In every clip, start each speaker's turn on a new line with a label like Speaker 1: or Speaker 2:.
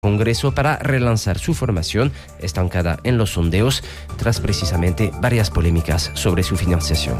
Speaker 1: Congreso para relanzar su formación, estancada en los sondeos tras precisamente varias polémicas sobre su financiación.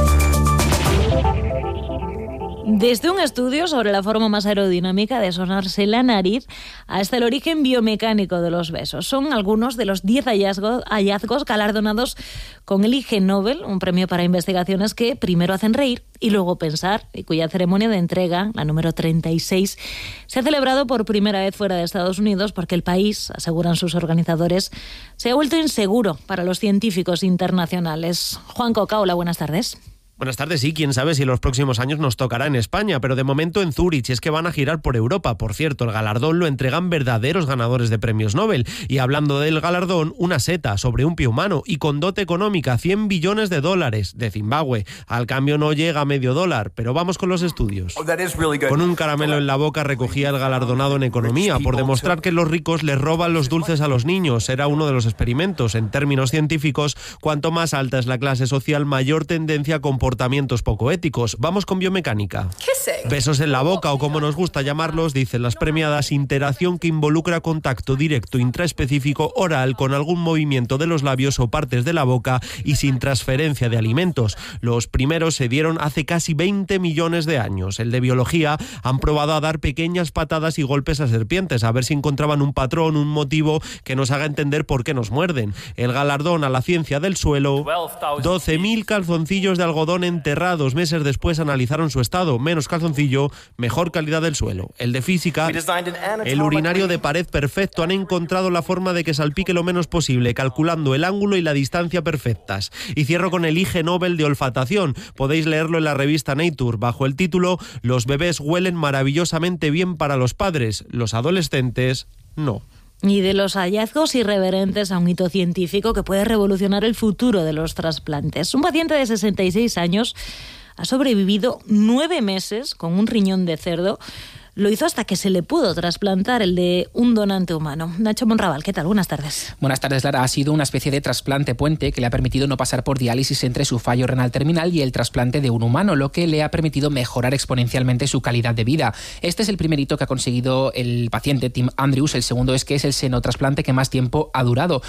Speaker 2: Desde un estudio sobre la forma más aerodinámica de sonarse la nariz hasta el origen biomecánico de los besos. Son algunos de los 10 hallazgos galardonados con el Ig Nobel, un premio para investigaciones que primero hacen reír y luego pensar, y cuya ceremonia de entrega, la número 36, se ha celebrado por primera vez fuera de Estados Unidos porque el país, aseguran sus organizadores, se ha vuelto inseguro para los científicos internacionales. Juan Coca, hola, buenas tardes.
Speaker 3: Buenas tardes, sí, quién sabe si en los próximos años nos tocará en España, pero de momento en Zúrich, es que van a girar por Europa. Por cierto, el galardón lo entregan verdaderos ganadores de premios Nobel. Y hablando del galardón, una seta sobre un pie humano y con dote económica, $100 billones de Zimbabue. Al cambio no llega a $0.50, pero vamos con los estudios. Con un caramelo en la boca recogía el galardonado en economía por demostrar que los ricos les roban los dulces a los niños. Era uno de los experimentos. En términos científicos, cuanto más alta es la clase social, mayor tendencia a comportamientos poco éticos. Vamos con biomecánica. Besos en la boca, o como nos gusta llamarlos, dicen las premiadas, interacción que involucra contacto directo intraespecífico oral con algún movimiento de los labios o partes de la boca y sin transferencia de alimentos. Los primeros se dieron hace casi 20 millones de años. El de biología han probado a dar pequeñas patadas y golpes a serpientes, a ver si encontraban un patrón, un motivo que nos haga entender por qué nos muerden. El galardón a la ciencia del suelo, 12.000 calzoncillos de algodón enterrados. Meses después analizaron su estado. Menos calzoncillo, mejor calidad del suelo. El de física, el urinario de pared perfecto. Han encontrado la forma de que salpique lo menos posible, calculando el ángulo y la distancia perfectas. Y cierro con el Ig Nobel de olfatación. Podéis leerlo en la revista Nature, bajo el título «Los bebés huelen maravillosamente bien para los padres, los adolescentes no».
Speaker 2: Y de los hallazgos irreverentes a un hito científico que puede revolucionar el futuro de los trasplantes. Un paciente de 66 años ha sobrevivido 9 meses con un riñón de cerdo. Lo hizo hasta que se le pudo trasplantar el de un donante humano. Nacho Monraval, ¿qué tal? Buenas tardes.
Speaker 4: Buenas tardes, Lara. Ha sido una especie de trasplante puente que le ha permitido no pasar por diálisis entre su fallo renal terminal y el trasplante de un humano, lo que le ha permitido mejorar exponencialmente su calidad de vida. Este es el primer hito que ha conseguido el paciente Tim Andrews. El segundo es que es el senotrasplante que más tiempo ha durado,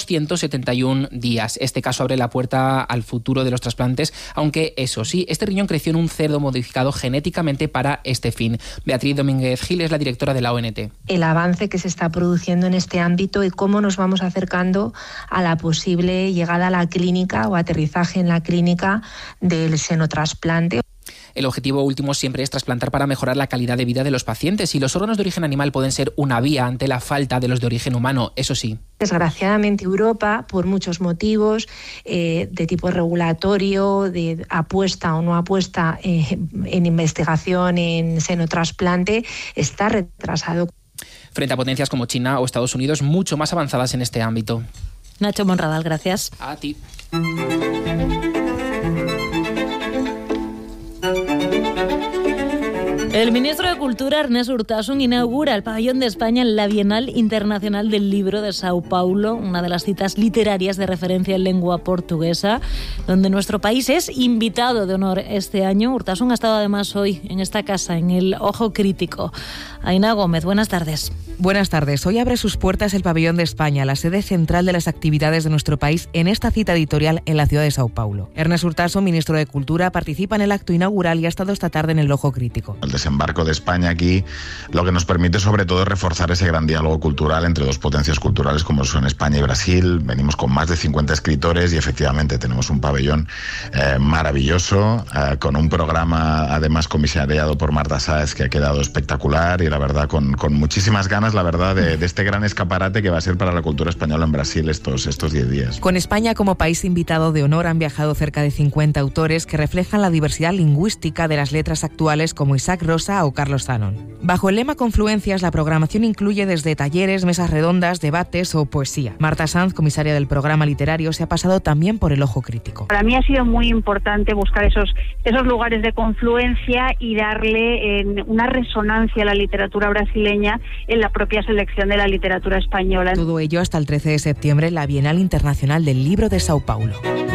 Speaker 4: 271 días. Este caso abre la puerta al futuro de los trasplantes, aunque eso sí, este riñón creció en un cerdo modificado genéticamente para este fin. Beatriz Domínguez Gil es la directora de la ONT.
Speaker 5: El avance que se está produciendo en este ámbito y cómo nos vamos acercando a la posible llegada a la clínica o aterrizaje en la clínica del senotrasplante.
Speaker 4: El objetivo último siempre es trasplantar para mejorar la calidad de vida de los pacientes, y los órganos de origen animal pueden ser una vía ante la falta de los de origen humano, eso sí.
Speaker 5: Desgraciadamente Europa, por muchos motivos, de tipo regulatorio, de apuesta o no apuesta en investigación en senotrasplante, está retrasado.
Speaker 4: Frente a potencias como China o Estados Unidos mucho más avanzadas en este ámbito.
Speaker 2: Nacho Monraval, gracias.
Speaker 4: A ti.
Speaker 2: El ministro de Cultura, Ernest Urtasun, inaugura el pabellón de España en la Bienal Internacional del Libro de Sao Paulo, una de las citas literarias de referencia en lengua portuguesa, donde nuestro país es invitado de honor este año. Urtasun ha estado además hoy en esta casa, en el Ojo Crítico. Aina Gómez, buenas tardes.
Speaker 6: Buenas tardes. Hoy abre sus puertas el pabellón de España, la sede central de las actividades de nuestro país en esta cita editorial en la ciudad de Sao Paulo. Ernest Urtasun, ministro de Cultura, participa en el acto inaugural y ha estado esta tarde en el Ojo Crítico.
Speaker 7: El desembarco de España aquí lo que nos permite sobre todo es reforzar ese gran diálogo cultural entre dos potencias culturales como son España y Brasil. Venimos con más de 50 escritores y efectivamente tenemos un pabellón maravilloso, con un programa además comisariado por Marta Sáez que ha quedado espectacular, y la verdad con muchísimas ganas, la verdad, de este gran escaparate que va a ser para la cultura española en Brasil estos 10 días.
Speaker 6: Con España como país invitado de honor han viajado cerca de 50 autores que reflejan la diversidad lingüística de las letras actuales como Isaac Rosa o Carlos Zanon. Bajo el lema Confluencias, la programación incluye desde talleres, mesas redondas, debates o poesía. Marta Sanz, comisaria del programa literario, se ha pasado también por el Ojo Crítico.
Speaker 8: Para mí ha sido muy importante buscar esos lugares de confluencia y darle una resonancia a la literatura brasileña en la propia selección de la literatura española.
Speaker 6: Todo ello hasta el 13 de septiembre en la Bienal Internacional del Libro de Sao Paulo.